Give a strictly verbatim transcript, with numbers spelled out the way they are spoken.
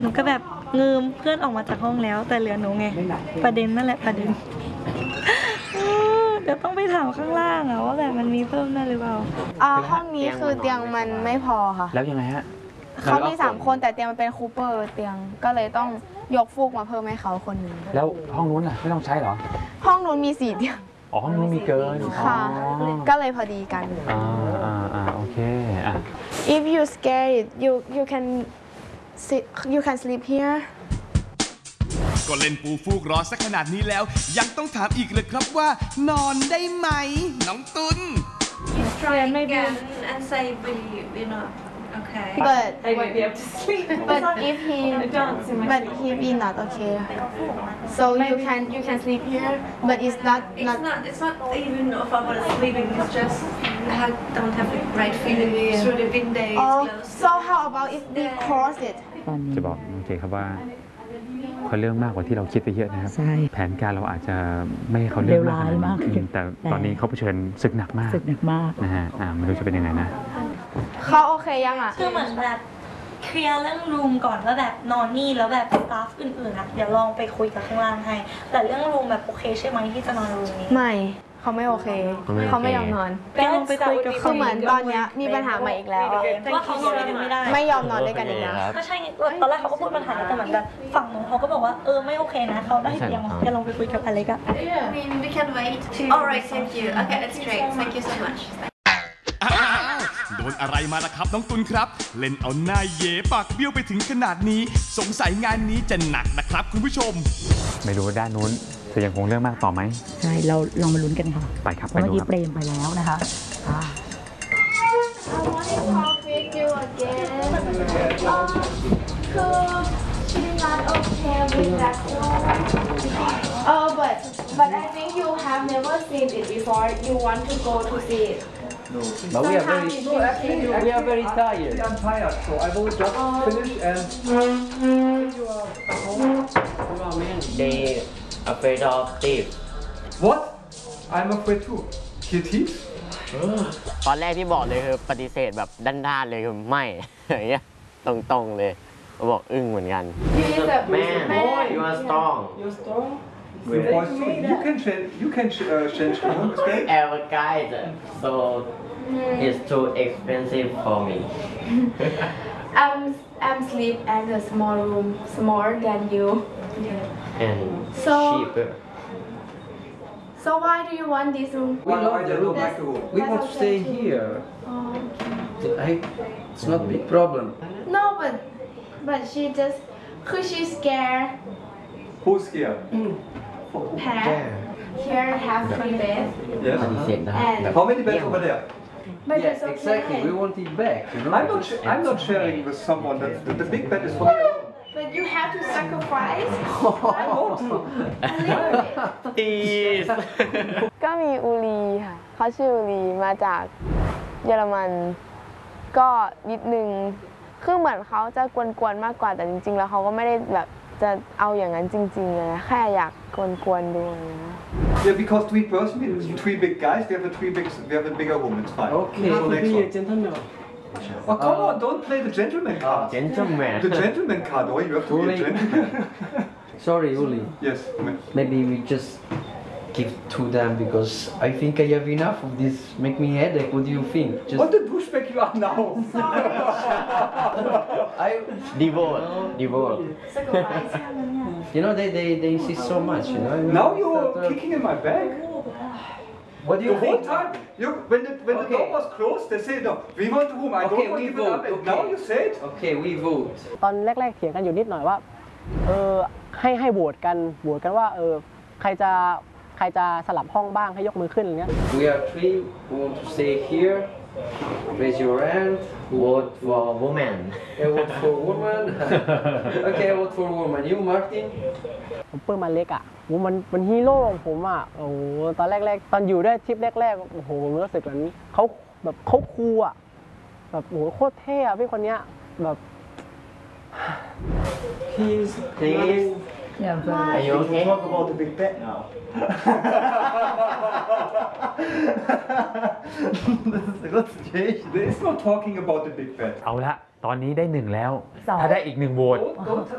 หนูก็แบบเงิมเพื่อนออกมาจากห้องแล้วแต่เหลือหนูไงประเด็นนั่นแหละประเด็นเดี๋ยวต้องไปถามข้างล่างอะว่าแบบมันมีเพิ่มได้หรือเปล่าอ่าห้องนี้คือเตียงมันไม่พอค่ะแล้วยังไงฮะเขามีสามคนแต่เตียงมันเป็นคูเปอร์เตียงก็เลยต้องยกฟูกมาเพิ่มให้เขาคนหนึ่งแล้วห้องนู้นล่ะไม่ต้องใช้หรอห้องนู้นมีสี่เตียงอ๋อห้องนู้นมีเกินค่ะก็เลยพอดีกันอ่าอ่าอ่าโอเคอ่ะ if you scared you you can you can sleep here ก็เล่นปูฟูกรอสักขนาดนี้แล้วยังต้องถามอีกเลยครับว่านอนได้ไหมน้องตุล try again and say we we not okay but I might be able to sleep but if he but if he not okay so you can you can sleep here but it's not not it's not even if I want to sleeping it's just I don't have the right feeling through the window so how about if we cross it จะบอกโอเคครับว่าเขาเรื่องมากกว่าที่เราคิดไปเยอะนะครับแผนการเราอาจจะไม่ให้เขาเรื่องมากแต่ตอนนี้เขาเผชิญศึกหนักมากศึกหนักมากนะฮะอ่าไม่รู้จะเป็นยังไงนะเขาโอเคยังอ่ะคือเหมือนแบบเคลียร์เรื่องรูมก่อนว่าแบบนอนนี่แล้วแบบสตาฟอื่นๆอ่ะเดี๋ยวลองไปคุยกับข้างล่างให้แต่เรื่องรูมแบบโอเคใช่ไหมที่จะนอนรูมนี้ไม่เขาไม่โอเคเขาไม่ยอมนอนลองไปคุยกับคือเหมือนตอนนี้มีปัญหาใหม่อีกแล้วว่าเขานอนด้วยกันไม่ได้ไม่ยอมนอนด้วยกันอีกแล้วก็ใช่ตอนแรกเขาก็พูดปัญหาแต่เหมือนแบบฝั่งนู้นเขาก็บอกว่าเออไม่โอเคนะเขาได้เตียงเดี๋ยวลองไปคุยกับอเล็กอะ we can wait alright thank you okay that's great thank you so much โดนอะไรมาล่ะครับน้องตุลครับเล่นเอาหน้าเย่ปากเบี้ยวไปถึงขนาดนี้สงสัยงานนี้จะหนักนะครับคุณผู้ชมไม่รู้ว่าด้านนู้นจะยังคงเรื่องมากต่อไหมใช่เราลองมาลุ้นกันค่ะไปครับเมื่อกี้เปรมไปแล้วนะคะ Oh but but I think you have never seen it before you want to go to see it No, but we are very no, actually, we are very tired. I'm tired, so I will just finish and you are home. They afraid of thief. What? I'm afraid too. He thieves? ตอนแรกที่บอกเลยคือปฏิเสธแบบด้านๆเลยคือไม่อย่างเงี้ยตรงๆเลยเขาบอกอึ้งเหมือนกัน Man, you are strong. You're strong. You can change. You can uh, change the room. Our guide, so it's too expensive for me. I'm I'm sleep at a small room, smaller than you. And so, cheaper. So why do you want this room? We love the room. We want to stay here. Oh. I, it's not a big problem. No, but but she just, cause she's scared. Who's scared? Have here have three beds. Yes. And how many beds over there? But yes, okay. exactly. We want it back. You know? I'm not. I'm not sharing with someone. That the, the big bed is for me. But you have to sacrifice. I want to. Please. ก็มีอูรีค่ะเขาชื่ออูรีมาจากเยอรมันก็นิดนึงคือเหมือนเขาจะกวนๆมากกว่าแต่จริงๆแล้วเขาก็ไม่ได้แบบจะเอาอย่างนั้นจริงๆเลยแค่อยากกวนๆดูนะ Yeah, because three person, three big guys, we have a three big, we have a bigger room. It's fine. Okay, so next one. Gentleman. Oh come on, don't play the gentleman card. Gentleman. The gentleman card. Oh, you have to be a gentleman. Sorry, Uli. Yes. Maybe we just give to them because I think I have enough of this. Make me headache. What do you think? Just what the douchebag you are now? I divorce. Divorce. You know they, they they insist so much. You know. Now you're kicking in my back. What do you the think? whole time, you, when the when okay. the door was closed, they say no. We want the room. I okay, don't want to give vote. it up. And okay. now you say it. Okay, we vote. ตอนแรกๆเถียงกันอยู่นิดหน่อยว่าเออให้ให้โหวตกันโหวตกันว่าเออใครจะใครจะสลับห้องบ้างให้ยกมือขึ้นอะไรเงี้ย We are three who want to stay here. Raise your hand. Vote for woman. I vote for woman. Okay, I vote for woman. You, Martin? ผมเปิ้ลมาเล็กอ่ะมันมันฮีโร่ของผมอ่ะโอ้โหตอนแรกๆตอนอยู่ได้ทริปแรกๆโอ้โหผมรู้สึกแบบนี้เขาแบบเขาคูลอ่ะแบบโอ้โหโคตรเท่อะพี่คนเนี้ยแบบ Please, please. Yeah, but Are you okay? Talk about the big bed now. This is a good situation. There is no talking about the big bed. เอาละตอนนี้ได้หนึ่งแล้วถ้าได้อีกหนึ่งโหวต